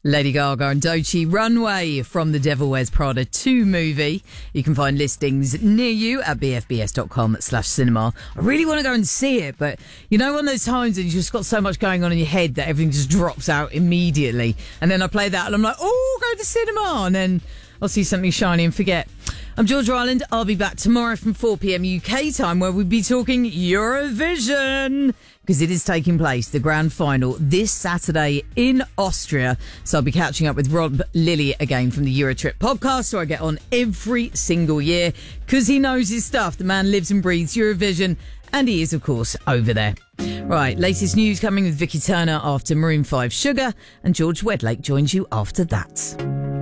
Lady Gaga and Doechii, Runway from the Devil Wears Prada 2 movie. You can find listings near you at bfbs.com/cinema. I really want to go and see it, but you know, one of those times when you've just got so much going on in your head that everything just drops out immediately. And then I play that and I'm like, oh, go to the cinema. And then I'll see something shiny and forget. I'm Georgia Ireland. I'll be back tomorrow from 4 p.m. UK time, where we'll be talking Eurovision, because it is taking place, the grand final, this Saturday in Austria. So I'll be catching up with Rob Lilly again from the Eurotrip podcast, who I get on every single year, because he knows his stuff. The man lives and breathes Eurovision, and he is, of course, over there. Right, latest news coming with Vicky Turner after Maroon 5 Sugar, and George Wedlake joins you after that.